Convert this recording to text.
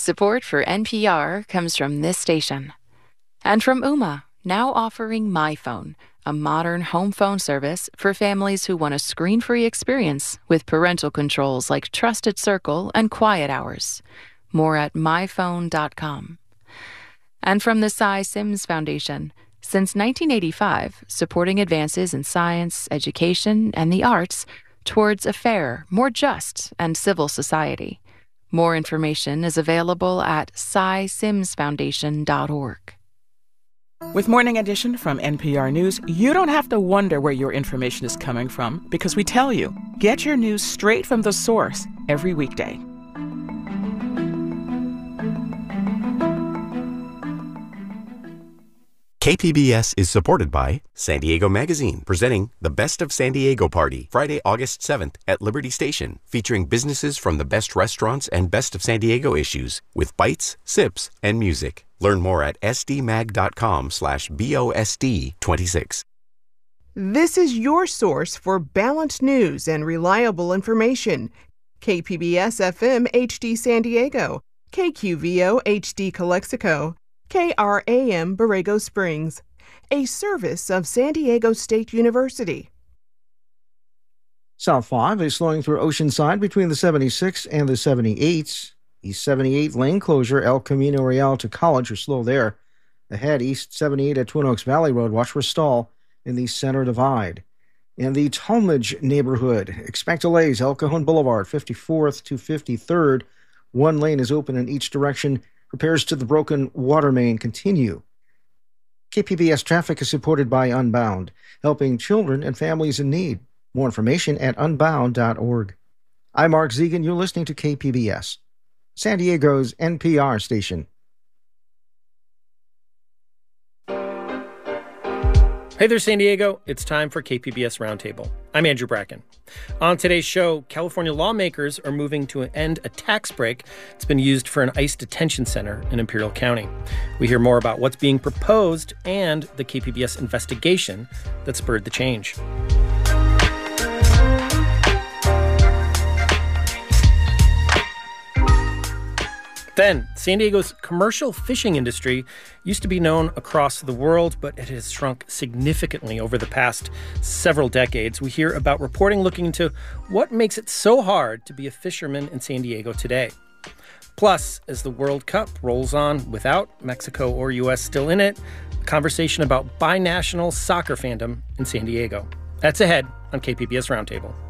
Support for NPR comes from this station. And from Ooma, now offering MyPhone, a modern home phone service for families who want a screen-free experience with parental controls like Trusted Circle and Quiet Hours. More at myphone.com. And from the Cy Sims Foundation, since 1985, supporting advances in science, education, and the arts towards a fair, more just, and civil society. More information is available at cysimsfoundation.org. With Morning Edition from NPR News, you don't have to wonder where your information is coming from because we tell you. Get your news straight from the source every weekday. KPBS is supported by San Diego Magazine, presenting the Best of San Diego Party, Friday, August 7th at Liberty Station, featuring businesses from the best restaurants and Best of San Diego issues, with bites, sips, and music. Learn more at sdmag.com/BOSD26. This is your source for balanced news and reliable information. KPBS FM HD San Diego, KQVO HD Calexico, KRAM Borrego Springs, a service of San Diego State University. South 5 is slowing through Oceanside between the 76 and the 78s. East 78 lane closure, El Camino Real to College are slow there. Ahead, East 78 at Twin Oaks Valley Road, watch for stall in the Center Divide. In the Talmadge neighborhood, expect delays, El Cajon Boulevard, 54th to 53rd. One lane is open in each direction. Repairs to the broken water main continue. KPBS traffic is supported by Unbound, helping children and families in need. More information at unbound.org. I'm Mark Zegan. You're listening to KPBS, San Diego's NPR station. Hey there, San Diego. It's time for KPBS Roundtable. I'm Andrew Bracken. On today's show, California lawmakers are moving to end a tax break that's been used for an ICE detention center in Imperial County. We hear more about what's being proposed and the KPBS investigation that spurred the change. Then, San Diego's commercial fishing industry used to be known across the world, but it has shrunk significantly over the past several decades. We hear about reporting looking into what makes it so hard to be a fisherman in San Diego today. Plus, as the World Cup rolls on without Mexico or U.S. still in it, a conversation about binational soccer fandom in San Diego. That's ahead on KPBS Roundtable.